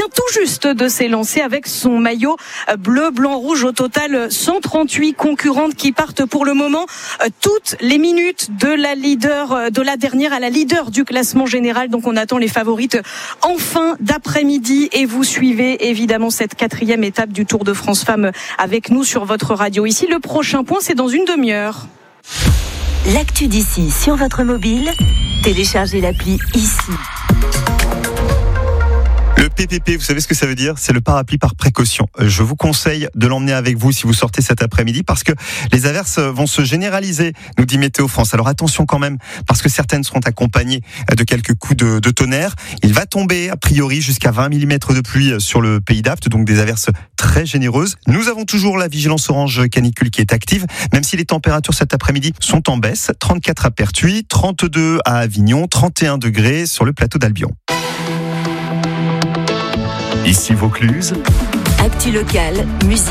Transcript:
vient tout juste de s'élancer avec son maillot bleu, blanc, rouge. Au total, 138 concurrentes qui partent pour le moment toutes les minutes de la dernière à la leader du classement général. Donc on attend les favorites en fin d'après-midi et vous suivez évidemment cette 4e étape du Tour de France Femmes avec nous sur votre radio. Ici, le prochain point, c'est dans une demi-heure. L'actu d'ici sur votre mobile, téléchargez l'appli ici. Le PPP, vous savez ce que ça veut dire ? C'est le parapluie par précaution. Je vous conseille de l'emmener avec vous si vous sortez cet après-midi parce que les averses vont se généraliser, nous dit Météo France. Alors attention quand même, parce que certaines seront accompagnées de quelques coups de tonnerre. Il va tomber a priori jusqu'à 20 mm de pluie sur le pays d'Apt, donc des averses très généreuses. Nous avons toujours la vigilance orange canicule qui est active, même si les températures cet après-midi sont en baisse. 34 à Pertuis, 32 à Avignon, 31 degrés sur le plateau d'Albion. Ici Vaucluse. Actu locale, musique.